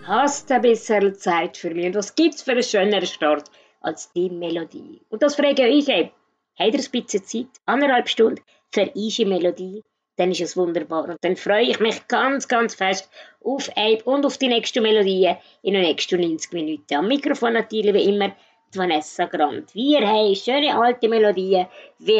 Hast ein bisschen Zeit für mich? Und was gibt's für einen schöneren Start als die Melodie? Und das frage ich eben. Habt ihr ein bisschen Zeit? 1,5 Stunden für eine Melodie? Dann ist es wunderbar. Und dann freue ich mich ganz, ganz fest auf Abe und auf die nächste Melodie in den nächsten 90 Minuten. Am Mikrofon natürlich wie immer die Vanessa Grant. Wir haben schöne alte Melodien.